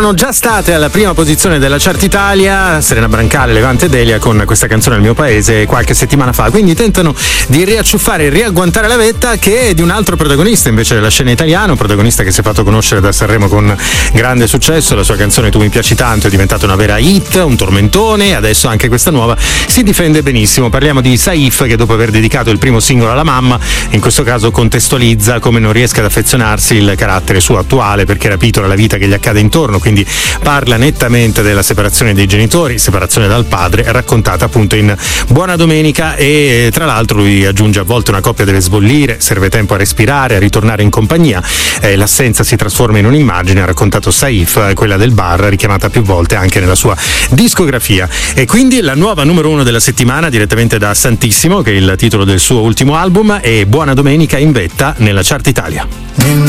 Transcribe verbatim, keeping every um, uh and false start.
erano già state alla prima posizione della Chart Italia, Serena Brancale, Levante Delia con questa canzone Il mio paese qualche settimana fa, quindi tentano di riacciuffare e riagguantare la vetta, che è di un altro protagonista invece della scena italiana, un protagonista che si è fatto conoscere da Sanremo con grande successo. La sua canzone Tu mi piaci tanto è diventata una vera hit, un tormentone, adesso anche questa nuova si difende benissimo. Parliamo di Saif, che dopo aver dedicato il primo singolo alla mamma, in questo caso contestualizza come non riesca ad affezionarsi il carattere suo attuale, perché rapito dalla vita che gli accade intorno, quindi parla nettamente della separazione dei genitori, separazione dal padre, raccontata appunto in Buona Domenica. E tra l'altro lui aggiunge: a volte una coppia deve sbollire, serve tempo a respirare, a ritornare in compagnia, eh, l'assenza si trasforma in un'immagine, ha raccontato Saif, quella del bar, richiamata più volte anche nella sua discografia. E quindi la nuova numero uno della settimana, direttamente da Santissimo, che è il titolo del suo ultimo album, è Buona Domenica in vetta nella Chart Italia.